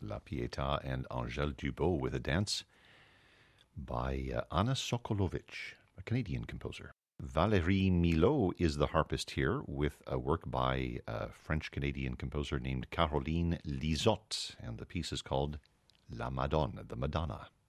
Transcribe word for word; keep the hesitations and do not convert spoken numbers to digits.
La Pietà and Angèle Dubot with a dance by uh, Anna Sokolovich, a Canadian composer. Valérie Milot is the harpist here with a work by a French-Canadian composer named Caroline Lizotte, and the piece is called La Madone, the Madonna.